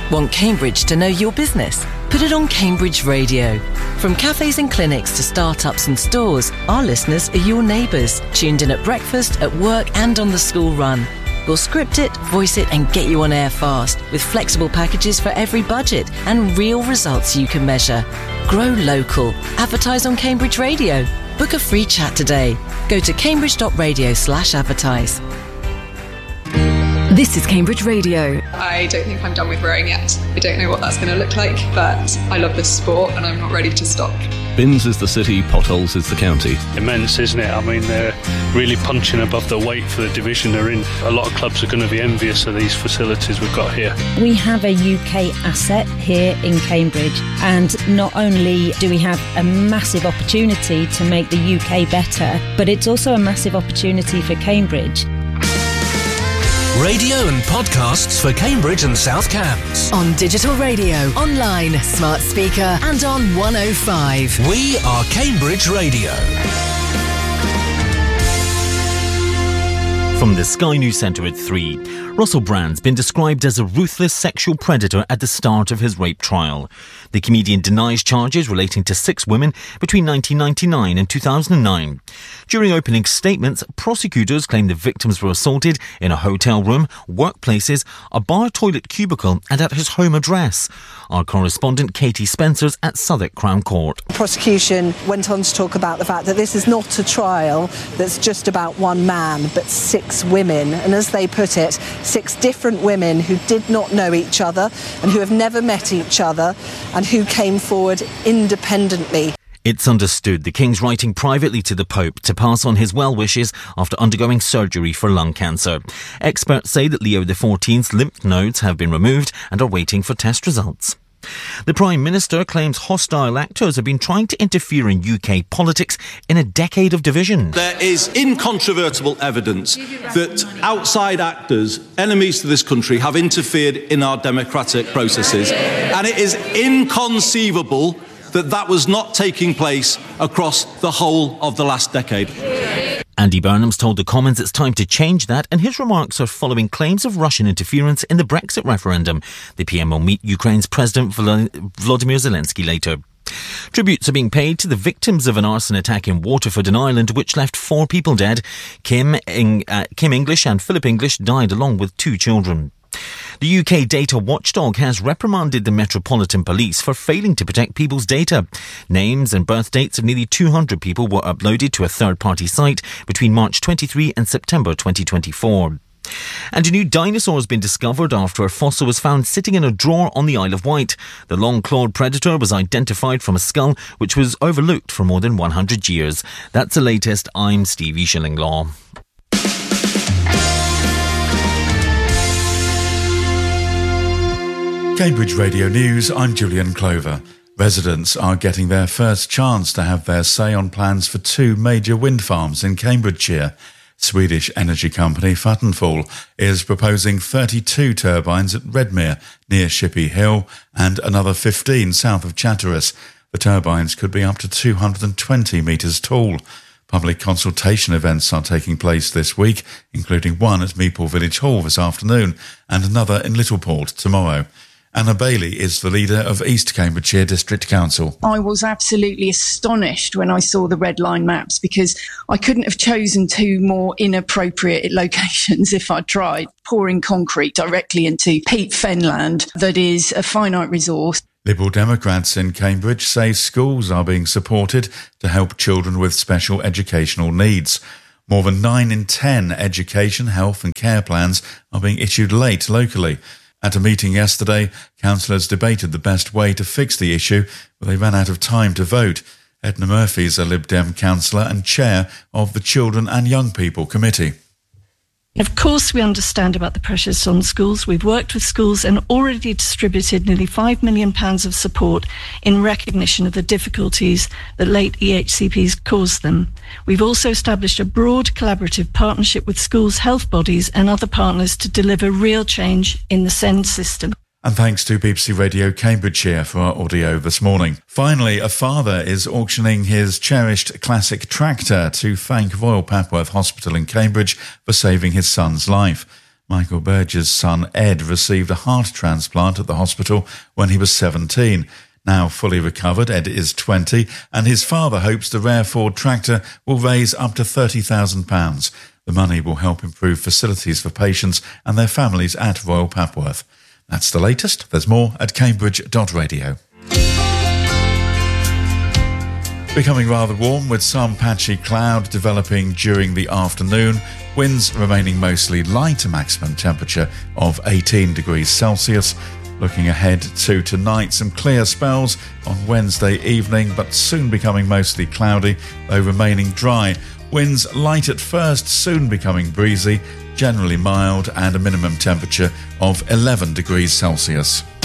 Want Cambridge to know your business? Put it on Cambridge Radio. From cafes and clinics to startups and stores, our listeners are your neighbours, tuned in at breakfast, at work and on the school run. We'll script it, voice it and get you on air fast with flexible packages for every budget and real results you can measure. Grow local. Advertise on Cambridge Radio. Book a free chat today. Go to cambridge.radio/advertise. This is Cambridge Radio. I don't think I'm done with rowing yet. I don't know what that's going to look like, but I love this sport and I'm not ready to stop. Binns is the city, Potholes is the county. Immense, isn't it? I mean, they're really punching above their weight for the division they're in. A lot of clubs are going to be envious of these facilities we've got here. We have a UK asset here in Cambridge, and not only do we have a massive opportunity to make the UK better, but it's also a massive opportunity for Cambridge. Radio and podcasts for Cambridge and South Cambs. On digital radio, online, smart speaker and on 105. We are Cambridge Radio. From the Sky News Centre at 3, Russell Brand's been described as a ruthless sexual predator at the start of his rape trial. The comedian denies charges relating to 6 women between 1999 and 2009. During opening statements, prosecutors claimed the victims were assaulted in a hotel room, workplaces, a bar toilet cubicle and at his home address. Our correspondent Katie Spencer's at Southwark Crown Court. The prosecution went on to talk about the fact that this is not a trial that's just about one man, but 6 women. And as they put it, 6 different women who did not know each other and who have never met each other and who came forward independently. It's understood the King's writing privately to the Pope to pass on his well wishes after undergoing surgery for lung cancer. Experts say that Leo XIV's lymph nodes have been removed and are waiting for test results. The Prime Minister claims hostile actors have been trying to interfere in UK politics in a decade of division. There is incontrovertible evidence that outside actors, enemies to this country, have interfered in our democratic processes. And it is inconceivable that that was not taking place across the whole of the last decade. Andy Burnham's told the Commons it's time to change that, and his remarks are following claims of Russian interference in the Brexit referendum. The PM will meet Ukraine's President Volodymyr Zelensky later. Tributes are being paid to the victims of an arson attack in Waterford in Ireland, which left 4 people dead. Kim English and Philip English died along with 2 children. The UK data watchdog has reprimanded the Metropolitan Police for failing to protect people's data. Names and birth dates of nearly 200 people were uploaded to a third-party site between March 23 and September 2024. And a new dinosaur has been discovered after a fossil was found sitting in a drawer on the Isle of Wight. The long-clawed predator was identified from a skull which was overlooked for more than 100 years. That's the latest. I'm Stevie Shillinglaw. Cambridge Radio News, I'm Julian Clover. Residents are getting their first chance to have their say on plans for 2 major wind farms in Cambridgeshire. Swedish energy company Vattenfall is proposing 32 turbines at Redmere near Shippey Hill and another 15 south of Chatteris. The turbines could be up to 220 metres tall. Public consultation events are taking place this week, including one at Meeple Village Hall this afternoon and another in Littleport tomorrow. Anna Bailey is the leader of East Cambridgeshire District Council. I was absolutely astonished when I saw the red line maps because I couldn't have chosen 2 more inappropriate locations if I tried. Pouring concrete directly into peat fenland that is a finite resource. Liberal Democrats in Cambridge say schools are being supported to help children with special educational needs. More than 9 in 10 education, health and care plans are being issued late locally. At a meeting yesterday, councillors debated the best way to fix the issue, but they ran out of time to vote. Edna Murphy is a Lib Dem councillor and chair of the Children and Young People Committee. Of course, we understand about the pressures on schools. We've worked with schools and already distributed nearly £5 million of support in recognition of the difficulties that late EHCPs caused them. We've also established a broad collaborative partnership with schools' health bodies and other partners to deliver real change in the SEND system. And thanks to BBC Radio Cambridgeshire for our audio this morning. Finally, a father is auctioning his cherished classic tractor to thank Royal Papworth Hospital in Cambridge for saving his son's life. Michael Burge's son Ed received a heart transplant at the hospital when he was 17. Now fully recovered, Ed is 20, and his father hopes the rare Ford tractor will raise up to £30,000. The money will help improve facilities for patients and their families at Royal Papworth. That's the latest. There's more at cambridge.radio. Becoming rather warm with some patchy cloud developing during the afternoon. Winds remaining mostly light, a maximum temperature of 18 degrees Celsius. Looking ahead to tonight, some clear spells on Wednesday evening, but soon becoming mostly cloudy, though remaining dry. Winds light at first, soon becoming breezy, generally mild, and a minimum temperature of 11 degrees Celsius.